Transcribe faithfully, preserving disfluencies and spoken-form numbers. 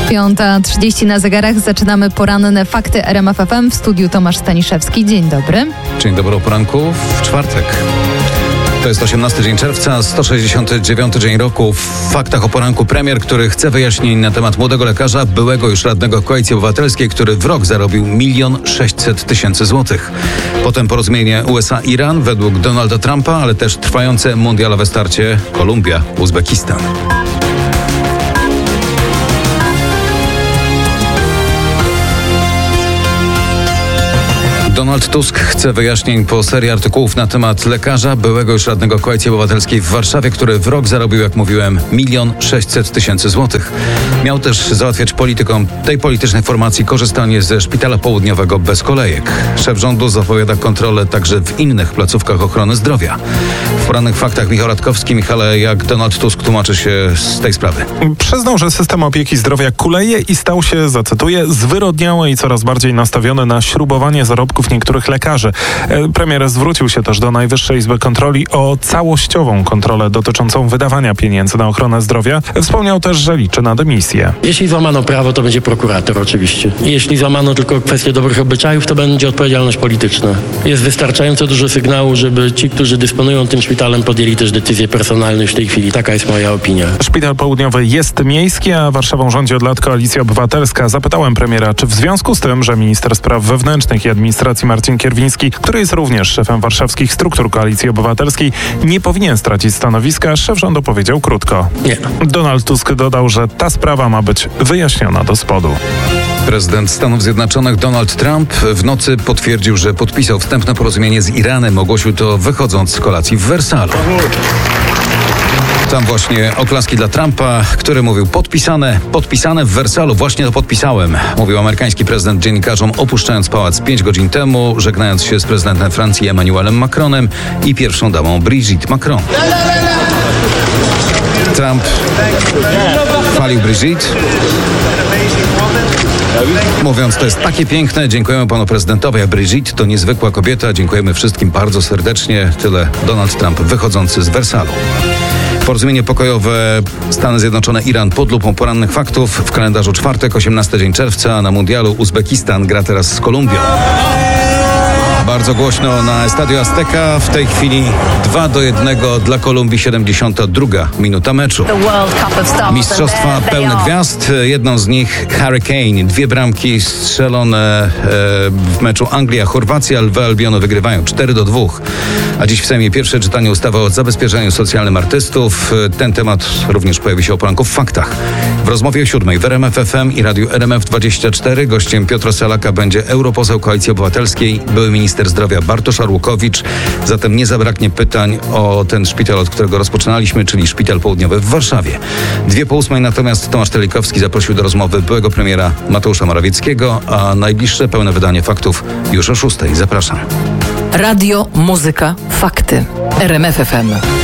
Piąta trzydzieści na zegarach. Zaczynamy poranne fakty R M F F M. W studiu Tomasz Staniszewski. Dzień dobry. Dzień dobry o poranku w czwartek. To jest osiemnasty dzień czerwca, sto sześćdziesiąty dziewiąty dzień roku. W faktach o poranku premier, który chce wyjaśnień na temat młodego lekarza, byłego już radnego Koalicji Obywatelskiej, który w rok zarobił milion sześćset tysięcy złotych. Potem porozumienie U S A-Iran według Donalda Trumpa, ale też trwające mundialowe starcie Kolumbia-Uzbekistan. Donald Tusk chce wyjaśnień po serii artykułów na temat lekarza, byłego już radnego Koalicji Obywatelskiej w Warszawie, który w rok zarobił, jak mówiłem, milion sześćset tysięcy złotych. Miał też załatwiać politykom tej politycznej formacji korzystanie ze szpitala południowego bez kolejek. Szef rządu zapowiada kontrolę także w innych placówkach ochrony zdrowia. W porannych faktach Michał Radkowski. Michale, jak Donald Tusk tłumaczy się z tej sprawy? Przyznał, że system opieki zdrowia kuleje i stał się, zacytuję, zwyrodniały i coraz bardziej nastawiony na śrubowanie zarobków niektórych lekarzy. Premier zwrócił się też do Najwyższej Izby Kontroli o całościową kontrolę dotyczącą wydawania pieniędzy na ochronę zdrowia. Wspomniał też, że liczy na dymisję. Jeśli złamano prawo, to będzie prokurator oczywiście. Jeśli złamano tylko kwestię dobrych obyczajów, to będzie odpowiedzialność polityczna. Jest wystarczająco dużo sygnału, żeby ci, którzy dysponują tym szpitalem, podjęli też decyzje personalne w tej chwili. Taka jest moja opinia. Szpital południowy jest miejski, a Warszawą rządzi od lat Koalicja Obywatelska. Zapytałem premiera, czy w związku z tym, że minister spraw wewnętrznych i administracji Marcin Kierwiński, który jest również szefem warszawskich struktur Koalicji Obywatelskiej, nie powinien stracić stanowiska, szef rządu powiedział krótko. Nie. Donald Tusk dodał, że ta sprawa ma być wyjaśniona do spodu. Prezydent Stanów Zjednoczonych Donald Trump w nocy potwierdził, że podpisał wstępne porozumienie z Iranem. Ogłosił to wychodząc z kolacji w Wersalu. Tam właśnie oklaski dla Trumpa, który mówił podpisane, podpisane w Wersalu, właśnie to podpisałem, mówił amerykański prezydent dziennikarzom, opuszczając pałac pięć godzin temu, żegnając się z prezydentem Francji Emmanuelem Macronem i pierwszą damą Brigitte Macron. Trump chwalił Brigitte, mówiąc, to jest takie piękne, dziękujemy panu prezydentowi, a Brigitte to niezwykła kobieta, dziękujemy wszystkim bardzo serdecznie. Tyle Donald Trump wychodzący z Wersalu. Porozumienie pokojowe Stany Zjednoczone-Iran pod lupą porannych faktów. W kalendarzu czwartek, osiemnasty dzień czerwca, na mundialu Uzbekistan gra teraz z Kolumbią. Bardzo głośno na Estadio Azteca. W tej chwili dwa do jednego dla Kolumbii, siedemdziesiąta druga minuta meczu. Mistrzostwa pełne gwiazd. Jedną z nich Harry Kane. Dwie bramki strzelone e, w meczu Anglia-Chorwacja. Lwy Albionu wygrywają cztery do dwóch. A dziś w Sejmie pierwsze czytanie ustawy o zabezpieczeniu socjalnym artystów. Ten temat również pojawi się o poranku w faktach. W rozmowie o siódmej w R M F F M i Radiu R M F dwadzieścia cztery gościem Piotra Salaka będzie europoseł Koalicji Obywatelskiej, były minister zdrowia Bartosz Arłukowicz. Zatem nie zabraknie pytań o ten szpital, od którego rozpoczynaliśmy, czyli Szpital Południowy w Warszawie. Dwie po ósmej natomiast Tomasz Telikowski zaprosił do rozmowy byłego premiera Mateusza Morawieckiego, a najbliższe pełne wydanie faktów już o szóstej. Zapraszam. Radio, muzyka, fakty. R M F F M.